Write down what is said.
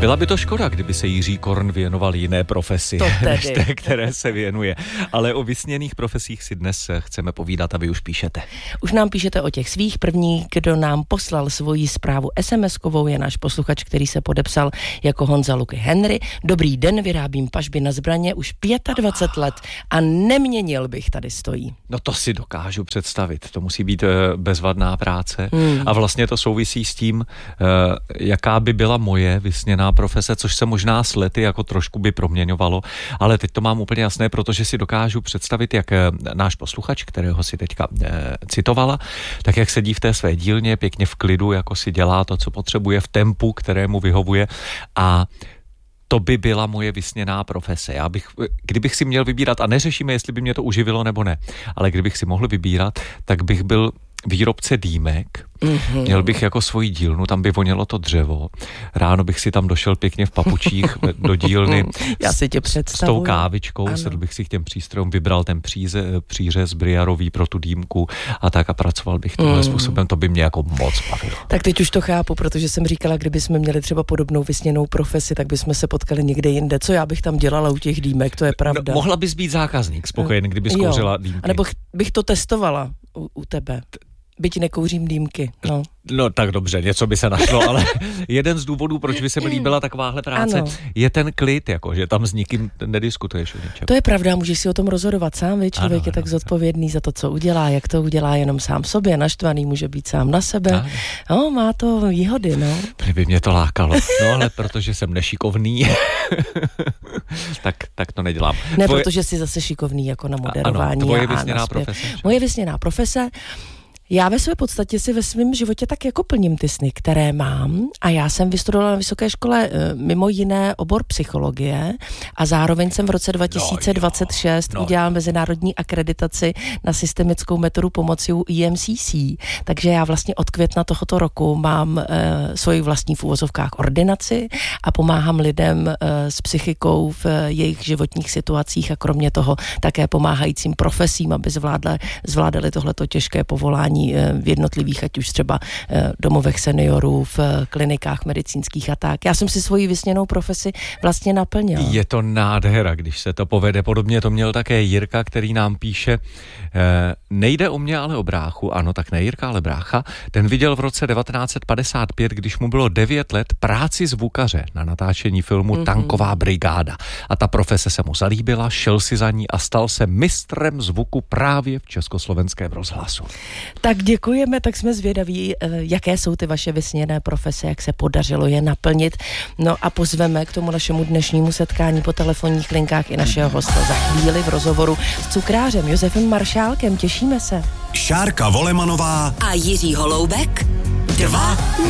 Byla by to škoda, kdyby se Jiří Korn věnoval jiné profesi, než té, které se věnuje. Ale o vysněných profesích si dnes chceme povídat a vy už píšete. Už nám píšete o těch svých. První, kdo nám poslal svoji zprávu SMS-kovou, je náš posluchač, který se podepsal jako Honza Luky Henry. Dobrý den, vyrábím pažby na zbraně už 25 let a neměnil bych, tady stojí. No to si dokážu představit. To musí být bezvadná práce. A vlastně to souvisí s tím, jaká by byla moje vysněná profese, což se možná s lety jako trošku by proměňovalo, ale teď to mám úplně jasné, protože si dokážu představit, jak náš posluchač, kterého si teďka citovala, tak jak sedí v té své dílně, pěkně v klidu, jako si dělá to, co potřebuje v tempu, kterému vyhovuje, a to by byla moje vysněná profese. Kdybych si měl vybírat, a neřešíme, jestli by mě to uživilo nebo ne, ale kdybych si mohl vybírat, tak bych byl výrobce dýmek. Měl bych jako svoji dílnu, tam by vonělo to dřevo. Ráno bych si tam došel pěkně v papučích do dílny. Já si tě představuji. S tou kávičkou, sedl bych si k těm přístrojům, vybral ten přířez briarový pro tu dýmku a tak a pracoval bych tímhle způsobem. To by mě jako moc bavilo. Tak teď už to chápu, protože jsem říkala, kdyby jsme měli třeba podobnou vysněnou profesi, tak bychom se potkali někde jinde. Co já bych tam dělala u těch dýmek, to je pravda. No, mohla bys být zákazník spokojen, kdyby zkouřila dýmky. A nebo bych to testovala u tebe. Byť nekouřím dýmky, no. No tak dobře, něco by se našlo, ale jeden z důvodů, proč by se mi líbila takováhle práce, je ten klid, jako, že tam s nikým nediskutuješ o něčem. To je pravda, můžeš si o tom rozhodovat sám, člověk je tak zodpovědný za to, co udělá, jak to udělá jenom sám sobě, naštvaný může být sám na sebe. No, má to výhody, no. By mě to lákalo, no ale protože jsem nešikovný, tak to nedělám. Ne, protože jsi zase šikovný jako na moderování. Ano, tvoje vysněná profese. Moje vysněná profese. Já ve své podstatě si ve svém životě tak jako plním ty sny, které mám, a já jsem vystudovala na vysoké škole mimo jiné obor psychologie a zároveň jsem v roce 2026 udělala mezinárodní akreditaci na systemickou metodu pomoci u EMCC, takže já vlastně od května tohoto roku mám svoji vlastní v uvozovkách ordinaci a pomáhám lidem s psychikou v jejich životních situacích a kromě toho také pomáhajícím profesím, aby zvládali tohleto těžké povolání v jednotlivých, ať už třeba domovech seniorů, v klinikách medicínských a tak. Já jsem si svoji vysněnou profesi vlastně naplnila. Je to nádhera, když se to povede. Podobně to měl také Jirka, který nám píše, nejde o mě, ale o bráchu. Ano, tak ne Jirka, ale brácha. Ten viděl v roce 1955, když mu bylo 9 let, práci zvukaře na natáčení filmu Tanková brigáda. A ta profese se mu zalíbila, šel si za ní a stal se mistrem zvuku právě v Československém rozhlasu. Tak děkujeme, tak jsme zvědaví, jaké jsou ty vaše vysněné profese, jak se podařilo je naplnit. No a pozveme k tomu našemu dnešnímu setkání po telefonních linkách i našeho hosta za chvíli v rozhovoru s cukrářem Josefem Maršálkem. Těšíme se. Šárka Volemanová a Jiří Holoubek 2:0.